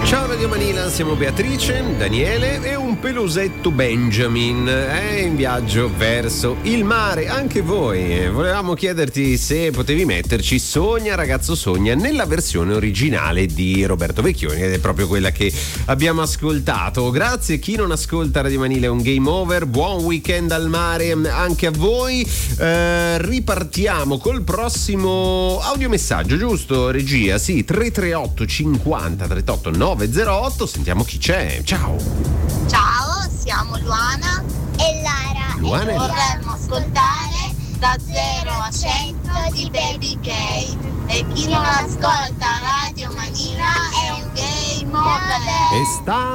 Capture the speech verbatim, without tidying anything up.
Ciao Radio Manila, siamo Beatrice, Daniele e un pelosetto Benjamin. È in viaggio verso il mare, anche voi. Volevamo chiederti se potevi metterci Sogna ragazzo sogna nella versione originale di Roberto Vecchioni, ed è proprio quella che abbiamo ascoltato. Grazie, chi non ascolta Radio Manila è un game over. Buon weekend al mare anche a voi. Eh, ripartiamo col prossimo audiomessaggio, giusto regia? Sì, tre tre otto cinquanta trentotto nove zero otto. Sentiamo chi c'è. Ciao. Ciao, siamo Luana e Lara. Luana e e vorremmo ascoltare da zero a cento di Baby K. E chi non ascolta Radio Manila è un game over. E sta